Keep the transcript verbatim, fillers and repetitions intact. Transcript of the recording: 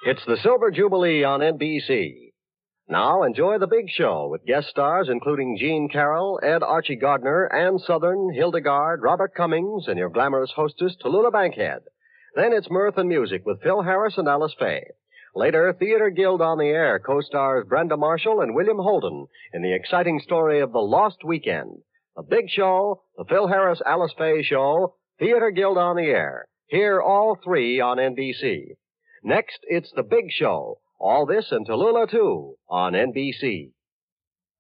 It's the Silver Jubilee on N B C. Now enjoy The Big Show with guest stars including Gene Carroll, Ed Archie Gardner, Ann Southern, Hildegard, Robert Cummings, and your glamorous hostess, Tallulah Bankhead. Then it's mirth and music with Phil Harris and Alice Faye. Later, Theater Guild on the Air co-stars Brenda Marshall and William Holden in the exciting story of The Lost Weekend. The Big Show, the Phil Harris Alice Faye Show, Theater Guild on the Air. Hear all three on N B C. Next, it's The Big Show. All this and Tallulah, too, on N B C.